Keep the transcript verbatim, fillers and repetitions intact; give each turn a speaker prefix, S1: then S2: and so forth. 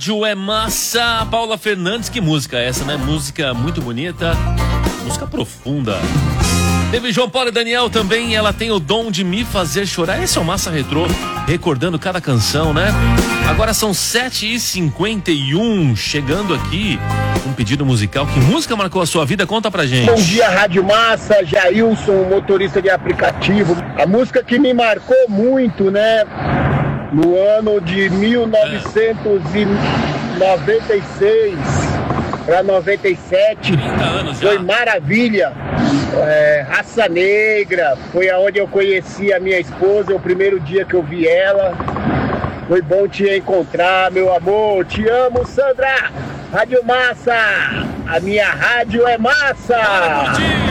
S1: Rádio é massa. Paula Fernandes, que música é essa, né? Música muito bonita, música profunda. Teve João Paulo e Daniel também, ela tem o dom de me fazer chorar. Esse é o Massa Retrô, recordando cada canção, né? Agora são sete e cinquenta e um, chegando aqui um pedido musical. Que música marcou a sua vida? Conta pra gente.
S2: Bom dia, Rádio Massa, Jailson, motorista de aplicativo. A música que me marcou muito, né? No ano de mil novecentos e noventa e seis para noventa e sete, foi Maravilha, é, Raça Negra, foi aonde eu conheci a minha esposa, o primeiro dia que eu vi ela. Foi bom te encontrar, meu amor, te amo, Sandra. Rádio Massa, a minha rádio é massa.